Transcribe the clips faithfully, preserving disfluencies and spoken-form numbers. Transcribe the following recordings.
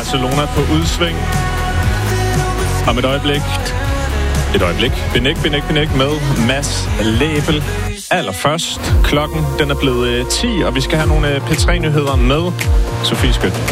Barcelona på udsving. Om et øjeblik, et øjeblik, Benek, Benek, Benek med Mads Label. Allerførst, klokken den er blevet ti, og vi skal have nogle P tre nyheder med Sofie Skødt.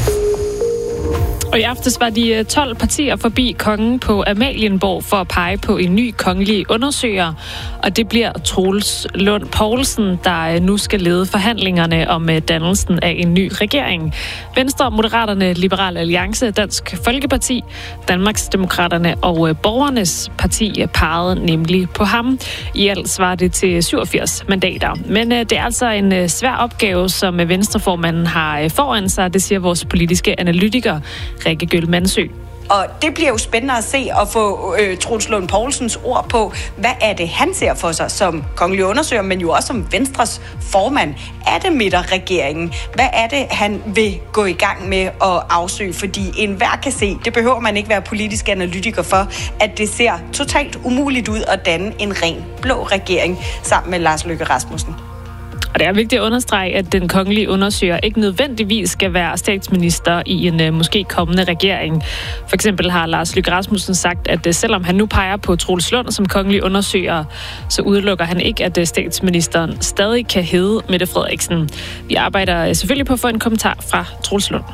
Og i aftes var de tolv partier forbi kongen på Amalienborg for at pege på en ny kongelig undersøger. Og det bliver Troels Lund Poulsen, der nu skal lede forhandlingerne om dannelsen af en ny regering. Venstre, Moderaterne, Liberal Alliance, Dansk Folkeparti, Danmarksdemokraterne og Borgernes Parti pegede nemlig på ham. I alt svarer det til syvogfirs mandater. Men det er altså en svær opgave, som Venstreformanden har foran sig, det siger vores politiske analytiker Rikke Gøl-Mansø. Og det bliver jo spændende at se og få øh, Troels Lund Poulsens ord på, hvad er det, han ser for sig som kongelig undersøger, men jo også som Venstres formand. Er det midterregeringen? Hvad er det, han vil gå i gang med at afsøge? Fordi enhver kan se, det behøver man ikke være politisk analytiker for, at det ser totalt umuligt ud at danne en ren blå regering sammen med Lars Løkke Rasmussen. Og det er vigtigt at understrege, at den kongelige undersøger ikke nødvendigvis skal være statsminister i en uh, måske kommende regering. For eksempel har Lars Løkke Rasmussen sagt, at uh, selvom han nu peger på Troels Lund som kongelig undersøger, så udelukker han ikke, at uh, statsministeren stadig kan hedde Mette Frederiksen. Vi arbejder uh, selvfølgelig på at få en kommentar fra Troels Lund.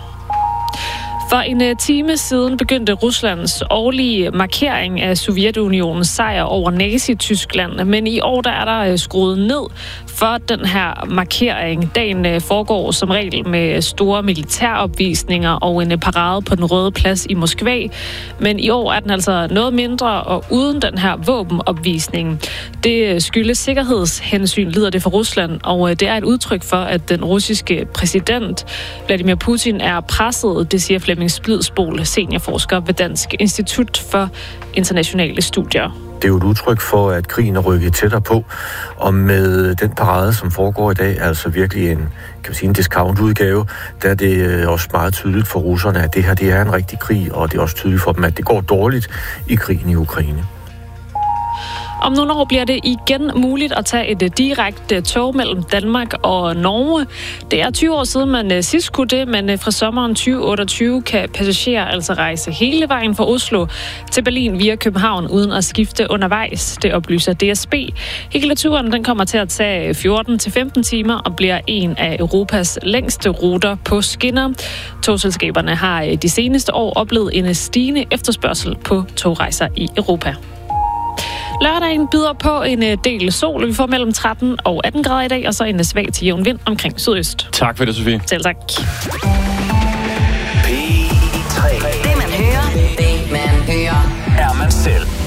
For en time siden begyndte Ruslands årlige markering af Sovjetunionens sejr over Nazi-Tyskland, men i år der er der skruet ned for den her markering. Dagen foregår som regel med store militæropvisninger og en parade på den Røde Plads i Moskva, men i år er den altså noget mindre og uden den her våbenopvisning. Det skyldes sikkerhedshensyn, lyder det for Rusland, og det er et udtryk for, at den russiske præsident Vladimir Putin er presset, det siger Flemming Splidsbol, seniorforsker ved Dansk Institut for Internationale Studier. Det er jo et udtryk for, at krigen er rykket tættere på, og med den parade, som foregår i dag, altså virkelig en, kan man sige, en discount-udgave, der er det også meget tydeligt for russerne, at det her det er en rigtig krig, og det er også tydeligt for dem, at det går dårligt i krigen i Ukraine. Om nogle år bliver det igen muligt at tage et direkte tog mellem Danmark og Norge. Det er tyve år siden, man sidst kunne det, men fra sommeren tyve otteogtyve kan passagerer altså rejse hele vejen fra Oslo til Berlin via København uden at skifte undervejs. Det oplyser D S B. Hele turen den kommer til at tage fjorten til femten timer og bliver en af Europas længste ruter på skinner. Togselskaberne har de seneste år oplevet en stigende efterspørgsel på togrejser i Europa. Lørdagen byder på en del sol. Vi får mellem tretten og atten grader i dag, og så en svag til jævn vind omkring sydøst. Tak for det, Sofie. Selv tak. P tre. Det man hører, det man hører, er man selv.